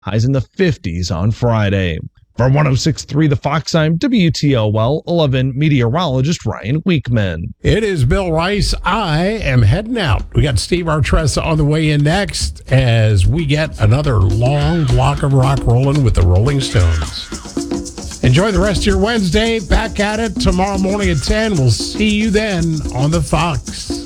highs in the 50s on Friday. For 106.3 The Fox, I'm WTOL 11 meteorologist Ryan Weekman. It is Bill Rice. I am heading out. We got Steve Artressa on the way in next as we get another long block of rock rolling with the Rolling Stones. Enjoy the rest of your Wednesday. Back at it tomorrow morning at 10. We'll see you then on The Fox.